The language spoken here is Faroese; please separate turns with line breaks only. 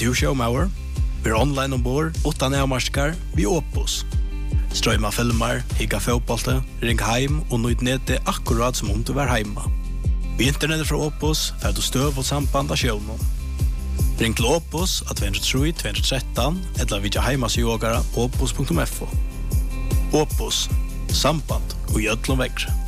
du showmauer? Vi online ombord, utan avmarskar, vi Opus. Strøyma filmer, higga fotbollte, ring heim og nøyd nede akkurat som om du var heima. Vi internettet fra Opus, fer du støv og samband av sjøvnen. Ring til Opus at 203-213, eller vidja heimasjogara opus.fo. Opus, samband og gjødlom vekkre.